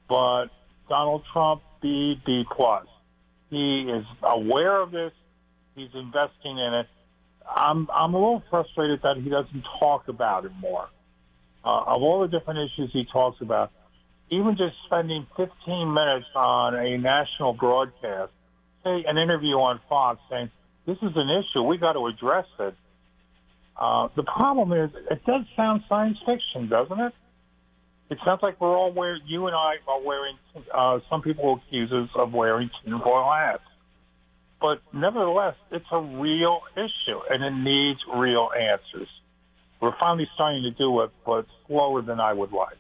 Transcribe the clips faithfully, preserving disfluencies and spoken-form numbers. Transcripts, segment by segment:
but Donald Trump, B, B plus. He is aware of this. He's investing in it. I'm I'm a little frustrated that he doesn't talk about it more. Uh, of all the different issues he talks about, even just spending fifteen minutes on a national broadcast, say an interview on Fox saying, this is an issue, we got to address it. Uh, the problem is, it does sound science fiction, doesn't it? It sounds like we're all wearing, you and I are wearing, uh, some people accuse us of wearing tinfoil hats. But nevertheless, it's a real issue, and it needs real answers. We're finally starting to do it, but slower than I would like.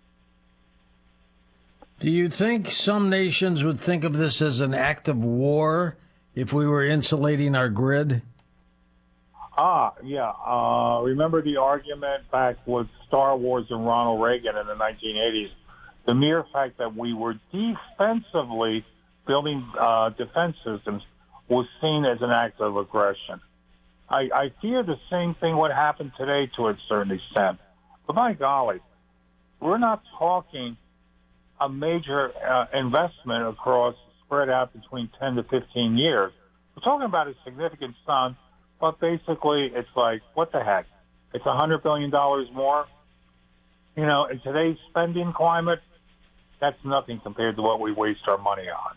Do you think some nations would think of this as an act of war if we were insulating our grid? Ah, yeah. Uh, remember the argument back with Star Wars and Ronald Reagan in the nineteen eighties? The mere fact that we were defensively building uh, defense systems was seen as an act of aggression. I, I fear the same thing would happen today to a certain extent. But my golly, we're not talking a major uh, investment across, spread out between ten to fifteen years. We're talking about a significant sum, but basically it's like, what the heck? It's one hundred billion dollars more. You know, in today's spending climate, that's nothing compared to what we waste our money on.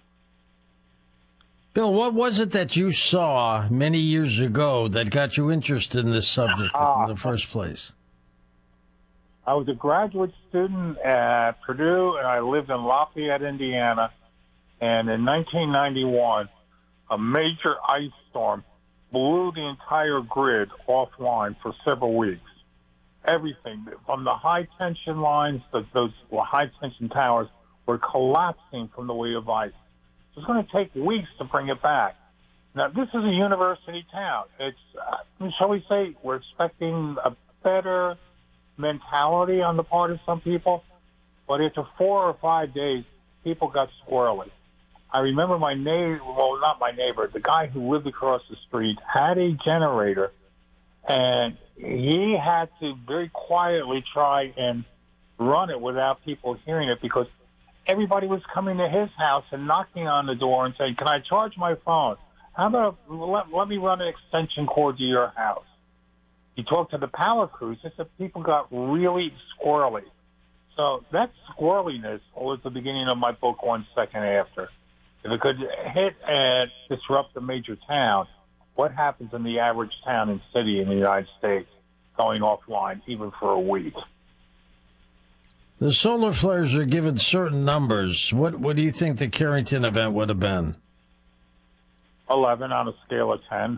Bill, what was it that you saw many years ago that got you interested in this subject uh, in the first place? I was a graduate student at Purdue, and I lived in Lafayette, Indiana. And in nineteen ninety-one, a major ice storm blew the entire grid offline for several weeks. Everything, from the high-tension lines, the, those high-tension towers, were collapsing from the weight of ice. It's going to take weeks to bring it back. Now, this is a university town. It's, uh, shall we say, we're expecting a better mentality on the part of some people, but after four or five days, people got squirrely. I remember my neighbor, well, not my neighbor, the guy who lived across the street had a generator, and he had to very quietly try and run it without people hearing it because everybody was coming to his house and knocking on the door and saying, can I charge my phone? How about let, let me run an extension cord to your house? You talk to the power crews, they said people got really squirrely. So that squirreliness was the beginning of my book, One Second After. If it could hit and disrupt a major town, what happens in the average town and city in the United States going offline even for a week? The solar flares are given certain numbers. What what do you think the Carrington event would have been? eleven on a scale of ten.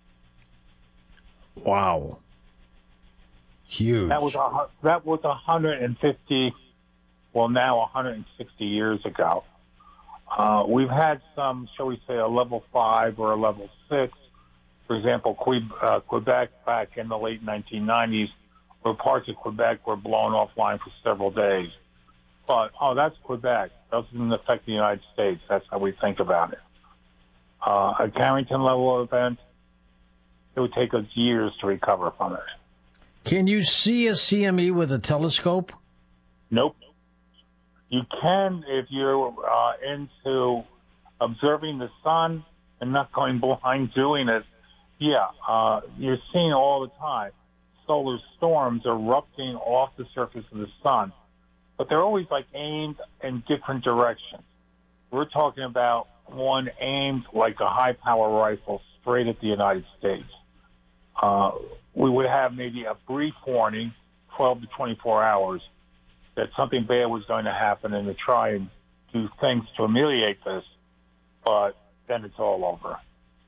Wow. Huge. That was a, that was one hundred fifty, well, now one hundred sixty years ago. Uh, we've had some, shall we say, a level five or a level six. For example, Que- uh, Quebec back in the late nineteen nineties, where parts of Quebec were blown offline for several days. But, oh, that's Quebec. Doesn't affect the United States. That's how we think about it. Uh, a Carrington-level event, it would take us years to recover from it. Can you see a C M E with a telescope? Nope. You can if you're uh, into observing the sun and not going blind doing it. Yeah, uh, you're seeing all the time solar storms erupting off the surface of the sun, but they're always like aimed in different directions. We're talking about one aimed like a high-power rifle straight at the United States. Uh, we would have maybe a brief warning, twelve to twenty-four hours, that something bad was going to happen and to try and do things to ameliorate this, but then it's all over.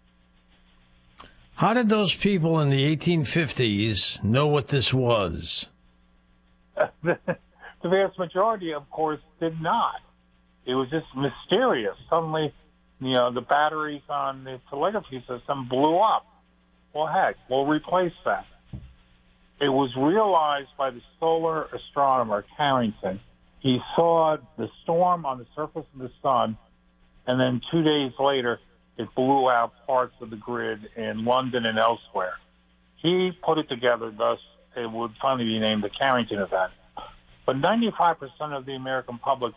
How did those people in the eighteen fifties know what this was? The vast majority, of course, did not. It was just mysterious. Suddenly, you know, the batteries on the telegraphy system blew up. Well, heck, we'll replace that. It was realized by the solar astronomer Carrington. He saw the storm on the surface of the sun, and then two days later, it blew out parts of the grid in London and elsewhere. He put it together, thus it would finally be named the Carrington event. But ninety-five percent of the American public